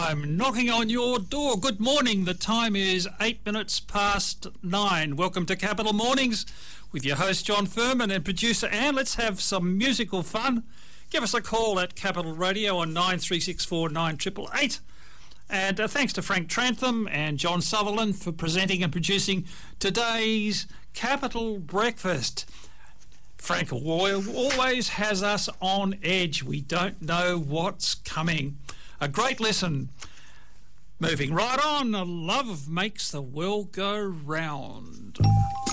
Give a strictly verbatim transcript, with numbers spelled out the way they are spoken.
I'm knocking on your door. Good morning. The time is eight minutes past nine. Welcome to Capital Mornings with your host John Furman and producer Anne. Let's have some musical fun. Give us a call at Capital Radio on nine three six four nine eight eight eight. And uh, thanks to Frank Trantham and John Sutherland for presenting and producing today's Capital Breakfast. Frank always has us on edge. We don't know what's coming. A great lesson. Moving right on, love makes the world go round.